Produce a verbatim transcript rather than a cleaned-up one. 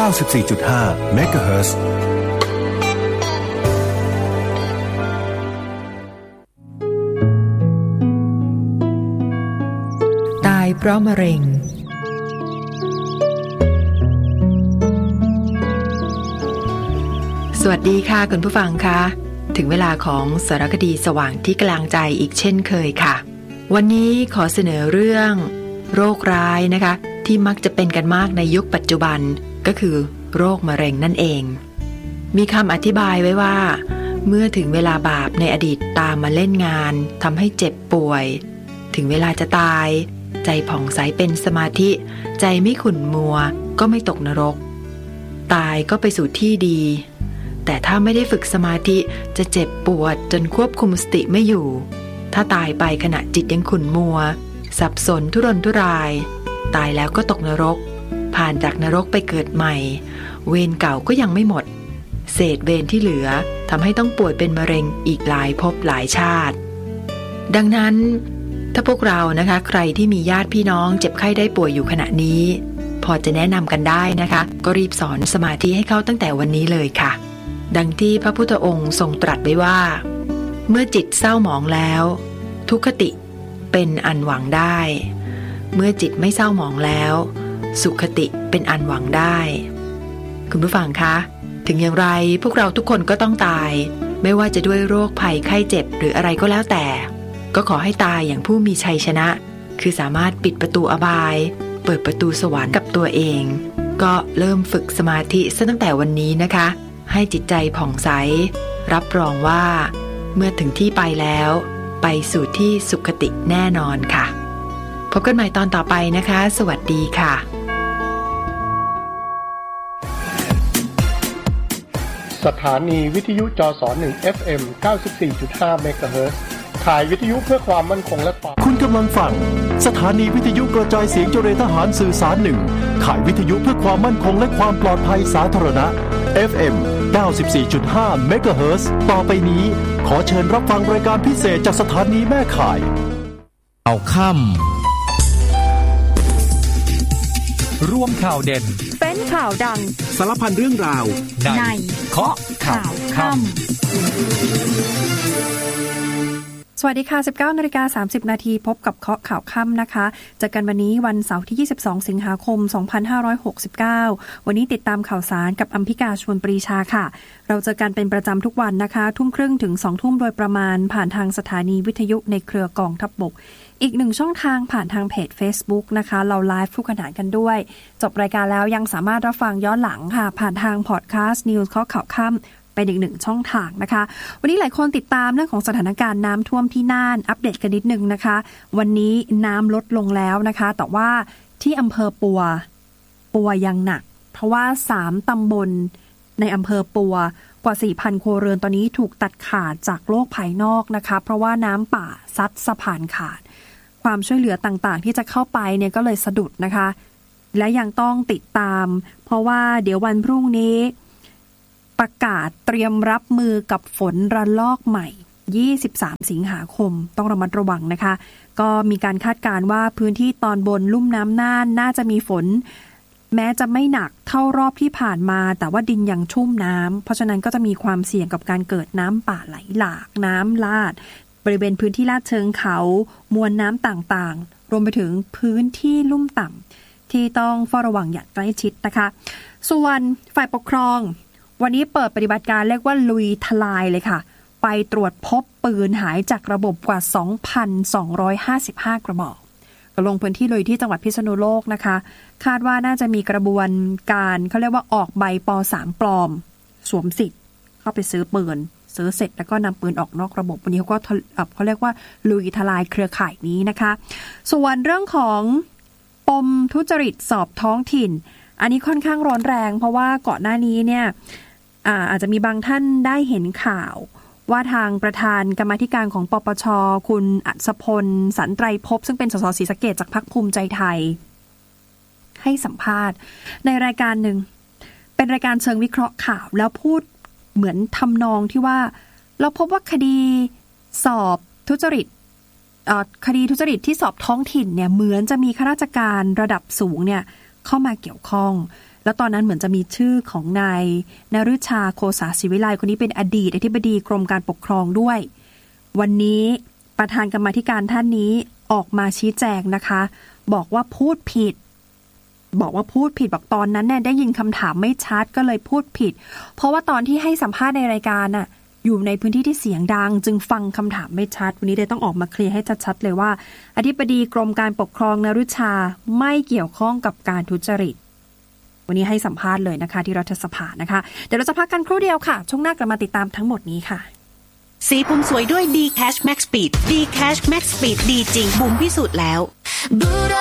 ก้าสิบสี่จุดห้า เมกะเฮิรตซ์ตายเพราะมะเร็งสวัสดีค่ะคุณผู้ฟังคะถึงเวลาของสารคดีสว่างที่กลางใจอีกเช่นเคยค่ะวันนี้ขอเสนอเรื่องโรคร้ายนะคะที่มักจะเป็นกันมากในยุคปัจจุบันก็คือโรคมะเร็งนั่นเองมีคำอธิบายไว้ว่าเมื่อถึงเวลาบาปในอดีตตามมาเล่นงานทำให้เจ็บป่วยถึงเวลาจะตายใจผ่องใสเป็นสมาธิใจไม่ขุ่นมัวก็ไม่ตกนรกตายก็ไปสู่ที่ดีแต่ถ้าไม่ได้ฝึกสมาธิจะเจ็บปวดจนควบคุมสติไม่อยู่ถ้าตายไปขณะจิตยังขุ่นมัวสับสนทุรนทุรายตายแล้วก็ตกนรกผ่านจากนรกไปเกิดใหม่เวรเก่าก็ยังไม่หมดเศษเวรที่เหลือทำให้ต้องป่วยเป็นมะเร็งอีกหลายภพหลายชาติดังนั้นถ้าพวกเรานะคะใครที่มีญาติพี่น้องเจ็บไข้ได้ป่วยอยู่ขณะนี้พอจะแนะนำกันได้นะคะก็รีบสอนสมาธิให้เขาตั้งแต่วันนี้เลยค่ะดังที่พระพุทธองค์ทรงตรัสไว้ว่าเมื่อจิตเศร้าหมองแล้วทุกขติเป็นอันหวังได้เมื่อจิตไม่เศร้าหมองแล้วสุขติเป็นอันหวังได้คุณผู้ฟังคะถึงอย่างไรพวกเราทุกคนก็ต้องตายไม่ว่าจะด้วยโรคภัยไข้เจ็บหรืออะไรก็แล้วแต่ก็ขอให้ตายอย่างผู้มีชัยชนะคือสามารถปิดประตูอบายเปิดประตูสวรรค์กับตัวเองก็เริ่มฝึกสมาธิซะตั้งแต่วันนี้นะคะให้จิตใจผ่องใสรับรองว่าเมื่อถึงที่ไปแล้วไปสู่ที่สุขติแน่นอนค่ะพบกันใหม่ตอนต่อไปนะคะสวัสดีค่ะสถานีวิทยุจสหนึ่ง เอฟ เอ็ม เก้าสิบสี่จุดห้า เมกะเฮิรตซ์ขายวิทยุเพื่อความมั่นคงและความคุณกำลังฟังสถานีวิทยุกระจายเสียงเจริญทหารสื่อสารหนึ่งขายวิทยุเพื่อความมั่นคงและความปลอดภัยสาธารณะ เอฟ เอ็ม เก้าสิบสี่จุดห้า เมกะเฮิรตซ์ต่อไปนี้ขอเชิญรับฟังรายการพิเศษจากสถานีแม่ข่ายเอาค่ำรวมข่าวเด่นเป็นข่าวดังสารพันเรื่องราวในเคาะข่าวค่ำสวัสดีค่ะ สิบเก้านาฬิกาสามสิบนาทีพบกับเคาะข่าวค่ำนะคะเจอกันวันนี้วันเสาร์ที่ยี่สิบสองสิงหาคมสองพันห้าร้อยหกสิบเก้าวันนี้ติดตามข่าวสารกับอัมพิกาชวนปรีชาค่ะเราเจอกันเป็นประจำทุกวันนะคะทุ่มครึ่งถึงสองทุ่มโดยประมาณผ่านทางสถานีวิทยุในเครือกองทัพบกอีกหนึ่งช่องทางผ่านทางเพจ Facebook นะคะเราไลฟ์คู่ขนานกันด้วยจบรายการแล้วยังสามารถรับฟังย้อนหลังค่ะผ่านทางพอดคาสต์นิวส์เคาะข่าวค่ำเป็นอีกหนึ่งช่องทางนะคะวันนี้หลายคนติดตามเรื่องของสถานการณ์น้ำท่วมที่น่านอัปเดตกันนิดนึงนะคะวันนี้น้ำลดลงแล้วนะคะแต่ว่าที่อำเภอปัวปัวยังหนักเพราะว่าสามตำบลในอำเภอปัวกว่า สี่พัน ครัวเรือนตอนนี้ถูกตัดขาดจากโลกภายนอกนะคะเพราะว่าน้ำป่าซัดสะพานขาดความช่วยเหลือต่างๆที่จะเข้าไปเนี่ยก็เลยสะดุดนะคะและยังต้องติดตามเพราะว่าเดี๋ยววันพรุ่งนี้ประกาศเตรียมรับมือกับฝนระลอกใหม่ยี่สิบสามสิงหาคมต้องระมัดระวังนะคะก็มีการคาดการณ์ว่าพื้นที่ตอนบนลุ่มน้ำน่านน่าจะมีฝนแม้จะไม่หนักเท่ารอบที่ผ่านมาแต่ว่าดินยังชุ่มน้ำเพราะฉะนั้นก็จะมีความเสี่ยงกับการเกิดน้ำป่าไหลหลากน้ำลาดบริเวณพื้นที่ลาดเชิงเขามวลน้ำต่างๆรวมไปถึงพื้นที่ลุ่มต่ำที่ต้องเฝ้าระวังอย่างใกล้ชิดนะคะส่วนฝ่ายปกครองวันนี้เปิดปฏิบัติการเรียกว่าลุยทลายเลยค่ะไปตรวจพบปืนหายจากระบบกว่า สองพันสองร้อยห้าสิบห้า กระบอกก็ลงพื้นที่ลุยที่จังหวัดพิษณุโลกนะคะคาดว่าน่าจะมีกระบวนการเขาเรียกว่าออกใบป สาม ปลอมสวมสิทธิ์เข้าไปซื้อปืนซื้อเสร็จแล้วก็นำปืนออกนอกระบบวันนี้เขาก็เขาเรียกว่าลุยทลายเครือข่ายนี้นะคะส่วนเรื่องของปมทุจริตสอบท้องถิ่นอันนี้ค่อนข้างร้อนแรงเพราะว่าก่อนหน้านี้เนี่ยอ่าอาจจะมีบางท่านได้เห็นข่าวว่าทางประธานกรรมาธิการของปปช.คุณอัศพลสันไตรภพซึ่งเป็นสสศรีสะเกษจากพรรคภูมิใจไทยให้สัมภาษณ์ในรายการหนึ่งเป็นรายการเชิงวิเคราะห์ข่าวแล้วพูดเหมือนทำนองที่ว่าเราพบว่าคดีสอบทุจริตคดีทุจริตที่สอบท้องถิ่นเนี่ยเหมือนจะมีข้าราชการระดับสูงเนี่ยเข้ามาเกี่ยวข้องแล้วตอนนั้นเหมือนจะมีชื่อของนายนฤชาโคสาศิวิไลคนนี้เป็นอดีตอธิบดีกรมการปกครองด้วยวันนี้ประธานกรรมาธิการท่านนี้ออกมาชี้แจงนะคะบอกว่าพูดผิดบอกว่าพูดผิดบอกตอนนั้นเนี่ยได้ยินคำถามไม่ชัดก็เลยพูดผิดเพราะว่าตอนที่ให้สัมภาษณ์ในรายการน่ะอยู่ในพื้นที่ที่เสียงดังจึงฟังคำถามไม่ชัดวันนี้เลยต้องออกมาเคลียร์ให้ชัดๆเลยว่าอธิบดีกรมการปกครองนฤชาไม่เกี่ยวข้องกับการทุจริตวันนี้ให้สัมภาษณ์เลยนะคะที่รัฐสภานะคะเดี๋ยวเราจะพักกันครู่เดียวค่ะช่วงหน้ากลับมาติดตามทั้งหมดนี้ค่ะสีผมสวยด้วย D Cash Max Speed D Cash Max Speed ดีจริงบุ๋มพิสูจน์แล้ว